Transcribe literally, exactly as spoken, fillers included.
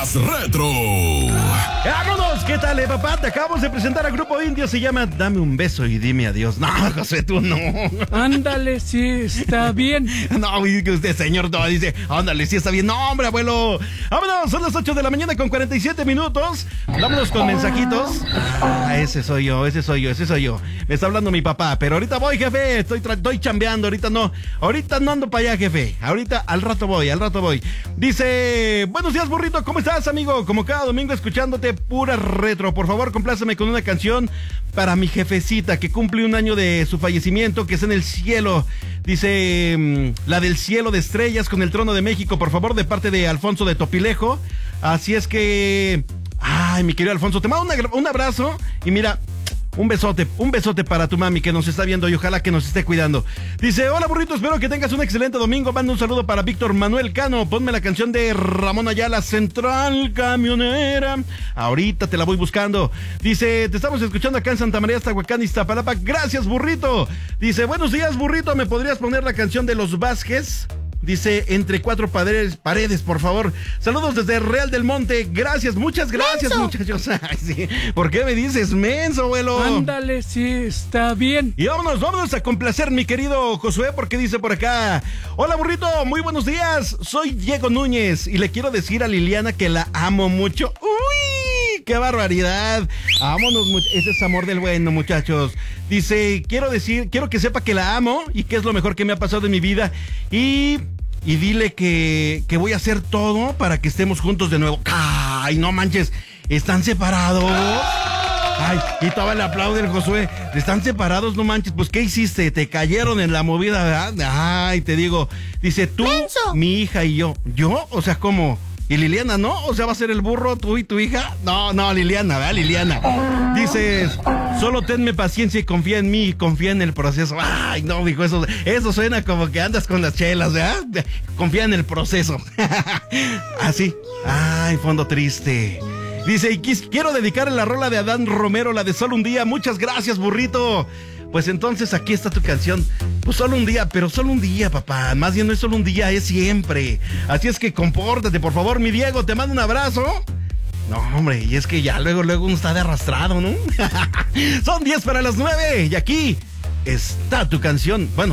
más retro. ¡Vámonos! ¿Qué tal, eh, papá? Te acabamos de presentar al grupo indio. Se llama Dame un beso y dime adiós. No, José, tú no. Ándale, sí, está bien. No, que usted, señor, no, dice, ándale, sí está bien. No, hombre, abuelo. Vámonos, son las ocho de la mañana con cuarenta y siete minutos. Vámonos con mensajitos. Ah, ese soy yo, ese soy yo, ese soy yo. Me está hablando mi papá, pero ahorita voy, jefe. Estoy, tra- estoy chambeando, ahorita no. Ahorita no ando para allá, jefe. Ahorita, al rato voy, al rato voy. Dice, buenos días, burrito, ¿cómo estás, amigo? Como cada domingo escuchándote pura retro. Por favor, compláceme con una canción para mi jefecita que cumple un año de su fallecimiento, que es en el cielo. Dice, mm, la del cielo de estrellas con el trono de México, por favor, de parte de Alfonso de Topilejo. Así es que, ay, mi querido Alfonso, te mando una- un abrazo y mira, un besote, un besote para tu mami que nos está viendo y ojalá que nos esté cuidando. Dice, hola burrito, espero que tengas un excelente domingo. Mando un saludo para Víctor Manuel Cano. Ponme la canción de Ramón Ayala, Central Camionera. Ahorita te la voy buscando. Dice, te estamos escuchando acá en Santa María, Iztahuacán, Iztapalapa. Gracias, burrito. Dice, buenos días, burrito. ¿Me podrías poner la canción de Los Vázquez? Dice, entre cuatro paredes, paredes, por favor. Saludos desde Real del Monte. Gracias, muchas gracias, ¡Menso! muchachos. Ay, sí. ¿Por qué me dices menso, abuelo? Ándale, sí, está bien. Y vámonos, vámonos a complacer, mi querido Josué, porque dice por acá, hola burrito, muy buenos días, soy Diego Núñez y le quiero decir a Liliana que la amo mucho. ¡Uy! ¡Qué barbaridad! Vámonos, much- ese es amor del bueno, muchachos. Dice, quiero decir, quiero que sepa que la amo y que es lo mejor que me ha pasado en mi vida. Y... Y dile que, que voy a hacer todo para que estemos juntos de nuevo. ¡Ay, no manches! ¿Están separados? Ay, y todavía le aplaude el Josué. ¿Están separados? No manches. Pues, ¿qué hiciste? Te cayeron en la movida, ¿verdad? Ay, te digo. Dice, tú, ¡Menso! mi hija y yo. ¿Yo? O sea, ¿cómo? ¿Y Liliana no? O sea, ¿va a ser el burro tú y tu hija? No, no, Liliana, ¿verdad? Liliana. Dices, solo tenme paciencia y confía en mí, confía en el proceso. Ay, no, mijo, eso, eso suena como que andas con las chelas, ¿verdad? Confía en el proceso. Así. Ay, fondo triste. Dice, y quis- quiero dedicarle la rola de Adán Romero, la de Solo un Día. Muchas gracias, burrito. Pues entonces aquí está tu canción. Pues solo un día, pero solo un día, papá. Más bien no es solo un día, es siempre. Así es que compórtate, por favor, mi Diego. Te mando un abrazo. No, hombre, y es que ya luego, luego uno está de arrastrado, ¿no? Son diez para las nueve y aquí está tu canción. Bueno.